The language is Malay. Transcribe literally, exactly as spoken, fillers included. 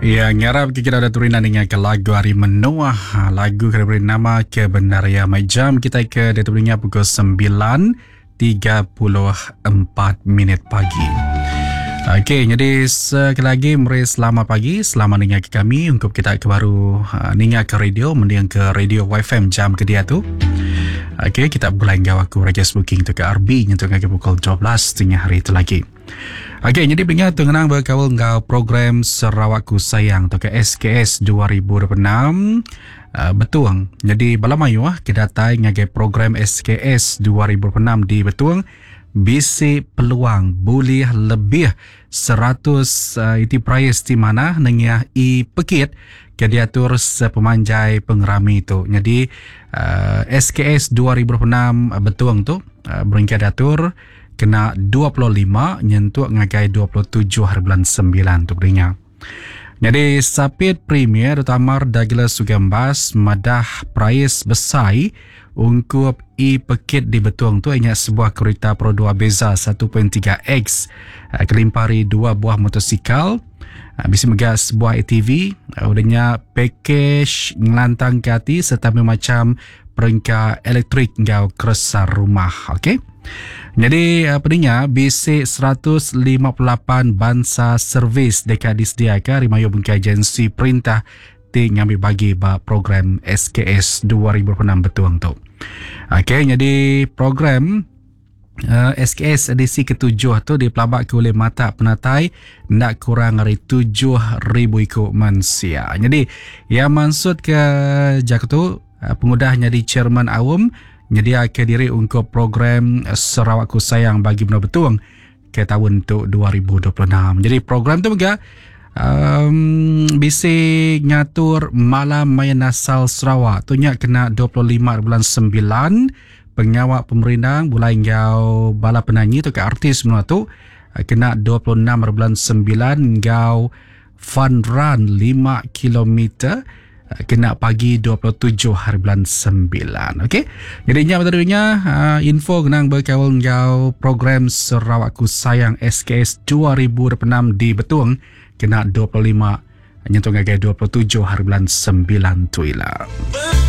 Ya, ngarap kita ada turinan dengan ke lagu hari menua. Lagu yang beri nama Kebenaran Jam kita ke detulinya pukul sembilan tiga puluh empat minit pagi. Okey, jadi sekali lagi meri selamat pagi, selamat dengar ke kami untuk kita ke baru uh, dengar ke radio, mending ke radio Y F M jam ke dia tu. Okey, kita mulai ngau aku Rajas Booking tu ke R B nyentuh ke pukul dua belas tengah hari itu lagi. Okey, jadi pengen tu ngenang berkawal ngau program Sarawakku Sayang tu ke S K S dua ribu dua puluh enam. Uh, Betuang. Jadi bala mayu ah kita datang ngagai program S K S dua ribu dua puluh enam di Betuang. Bisi peluang boleh lebih seratus uh, iti price di mana nengah i pekit ke diatur sepemanjai pengerami itu. Jadi uh, S K S dua ribu dua puluh enam uh, Betuang tu uh, beringkat diatur kena dua puluh lima nyentuh ngagai dua puluh tujuh hari bulan sembilan tu berinya. Jadi sapit premier utama Douglas Sugambas madah price besar untuk i pekit di Betuang tu hanya sebuah kereta Pro dua Beza satu koma tiga X kelimpari dua buah motosikal bisa megah sebuah A T V udahnya package ngelantang kati serta macam perangkat elektrik ngau kerasa rumah. Okey. Jadi apanya basic seratus lima puluh lapan bansa servis dekat disediakan rimayo bengkai agensi perintah ti ngambil bagi ba program S K S dua ribu dua puluh enam Betuang tu. Okey, jadi program uh, S K S edisi ketujuh tu dipelabak oleh mata penatai nak kurang dari tujuh ribu ikut manusia. Jadi yang maksud ke jak tu uh, pengudahnya di Chairman Awam menyediakan diri untuk program Sarawakku Sayang bagi benar Betuang ke tahun tu dua ribu dua puluh enam. Jadi program tu juga um, bisa ngatur malam main asal Sarawak tu nyak kena dua puluh lima bulan sembilan pengawak pemerintah mulai ngau bala penyanyi tu ke artis semua tu kena dua puluh enam bulan sembilan ngau fun run lima kilometer kena pagi dua puluh tujuh hari bulan sembilan. Okey. Jadi nya betulnya uh, info kenang berkawal ngau program Sarawakku Sayang S K S dua ribu dua puluh enam di Betuang kena dua puluh lima nyentuh ngagai dua puluh tujuh hari bulan sembilan tu ila.